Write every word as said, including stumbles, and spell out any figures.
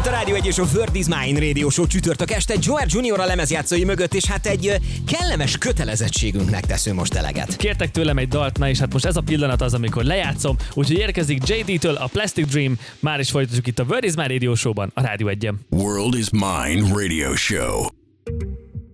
a Rádió egy és a Word is Mine Radio Show csütörtök este Joel Junior a lemezjátszói mögött, és hát egy kellemes kötelezettségünknek teszünk most eleget. Kértek tőlem egy dalt, na és hát most ez a pillanat az, amikor lejátszom, úgyhogy érkezik jé dé-től a Plastic Dream, már is folytatjuk itt a Word is Mine Radio Show-ban, a Rádió egyen. World is Mine Radio Show.